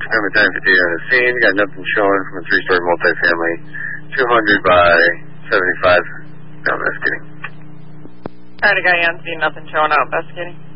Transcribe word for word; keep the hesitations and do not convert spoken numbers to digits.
Number ten fifty on the scene. Got nothing showing from a three-story multifamily. two hundred by seventy-five. No, I'm just kidding. Alright, I got you on scene. Nothing showing out. Investigating.